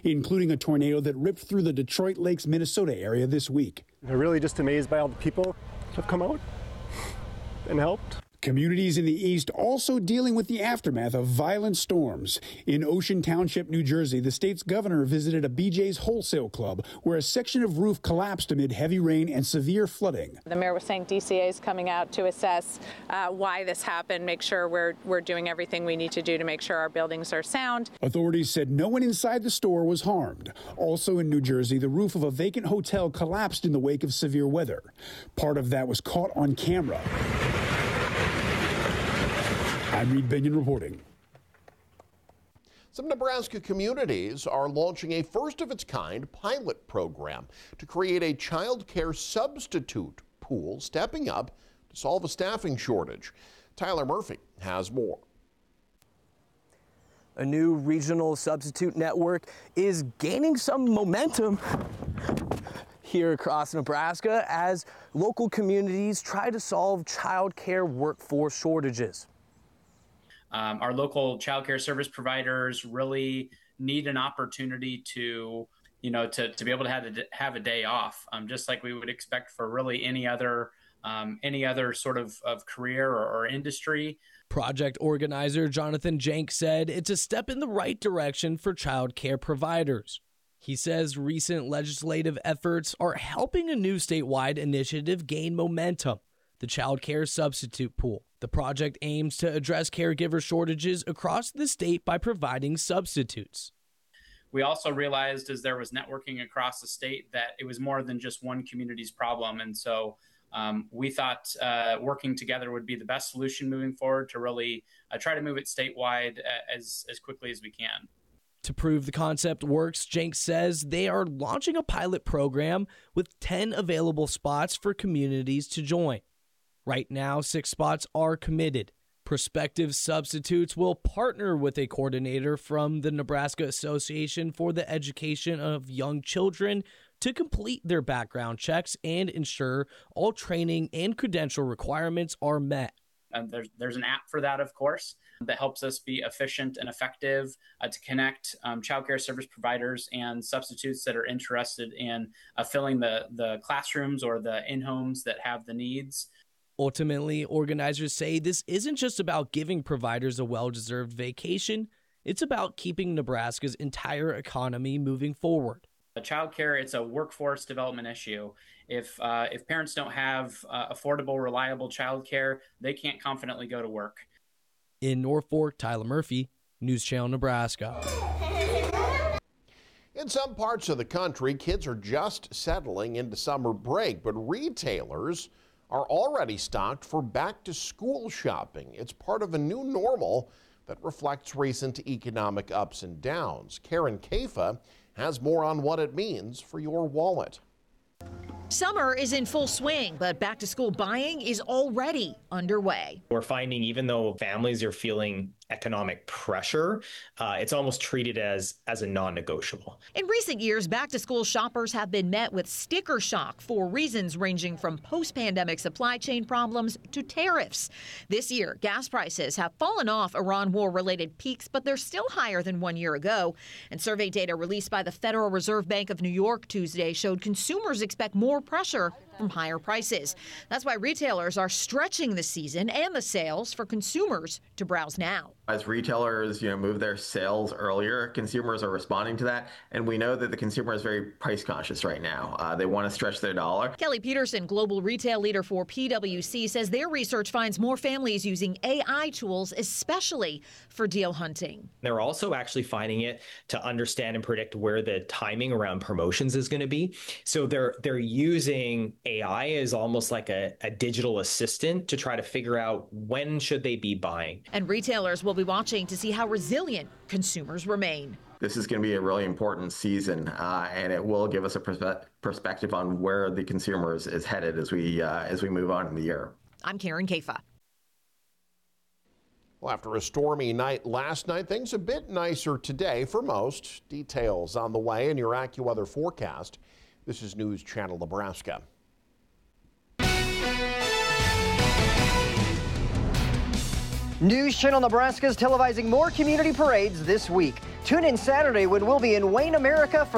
including a tornado that ripped through the Detroit Lakes, Minnesota area this week. I'm really just amazed by all the people that have come out and helped. Communities in the east also dealing with the aftermath of violent storms. In Ocean Township, New Jersey, the state's governor visited a BJ's wholesale club where a section of roof collapsed amid heavy rain and severe flooding. The mayor was saying DCA is coming out to assess why this happened, make sure we're doing everything we need to do to make sure our buildings are sound. Authorities said no one inside the store was harmed. Also in New Jersey, the roof of a vacant hotel collapsed in the wake of severe weather. Part of that was caught on camera. I'm Reed Binion reporting. Some Nebraska communities are launching a first-of-its-kind pilot program to create a child care substitute pool, stepping up to solve a staffing shortage. Tyler Murphy has more. A new regional substitute network is gaining some momentum here across Nebraska as local communities try to solve child care workforce shortages. Our local child care service providers really need an opportunity to be able to have a day off, just like we would expect for really any other sort of career or industry. Project organizer Jonathan Jank said it's a step in the right direction for child care providers. He says recent legislative efforts are helping a new statewide initiative gain momentum, the Child Care Substitute Pool. The project aims to address caregiver shortages across the state by providing substitutes. We also realized as there was networking across the state that it was more than just one community's problem. And so we thought working together would be the best solution moving forward to really try to move it statewide as quickly as we can. To prove the concept works, Jenks says they are launching a pilot program with 10 available spots for communities to join. Right now, 6 spots are committed. Prospective substitutes will partner with a coordinator from the Nebraska Association for the Education of Young Children to complete their background checks and ensure all training and credential requirements are met. And there's an app for that, of course, that helps us be efficient and effective to connect child care service providers and substitutes that are interested in filling the classrooms or the in-homes that have the needs. Ultimately, organizers say this isn't just about giving providers a well-deserved vacation. It's about keeping Nebraska's entire economy moving forward. Child care, it's a workforce development issue. If parents don't have affordable, reliable child care, they can't confidently go to work. In Norfolk, Tyler Murphy, News Channel, Nebraska. In some parts of the country, kids are just settling into summer break, but retailers are already stocked for back-to-school shopping. It's part of a new normal that reflects recent economic ups and downs. Karen Kafa has more on what it means for your wallet. Summer is in full swing, but back-to-school buying is already underway. We're finding even though families are feeling economic pressure, it's almost treated as a non-negotiable. In recent years, back-to-school shoppers have been met with sticker shock for reasons ranging from post-pandemic supply chain problems to tariffs. This year, gas prices have fallen off Iran war-related peaks, but they're still higher than 1 year ago. And survey data released by the Federal Reserve Bank of New York Tuesday showed consumers expect more pressure from higher prices. That's why retailers are stretching the season and the sales for consumers to browse now. As retailers, move their sales earlier, consumers are responding to that, and we know that the consumer is very price conscious right now. They want to stretch their dollar. Kelly Peterson, global retail leader for PwC, says their research finds more families using AI tools, especially for deal hunting. They're also actually finding it to understand and predict where the timing around promotions is going to be. So they're using AI as almost like a digital assistant to try to figure out when should they be buying. And retailers will be watching to see how resilient consumers remain. This is going to be a really important season, and it will give us a perspective on where the consumer is headed as we move on in the year. I'm Karen Kafa. Well, after a stormy night last night, things a bit nicer today for most. Details on the way in your AccuWeather forecast. This is News Channel Nebraska. News Channel Nebraska is televising more community parades this week. Tune in Saturday when we'll be in Wayne, America for